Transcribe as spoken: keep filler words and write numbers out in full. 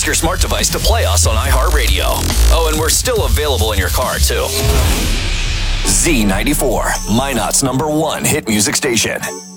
Ask your smart device to play us on iHeartRadio. Oh, and we're still available in your car, too. Z ninety-four, Minot's number one hit music station.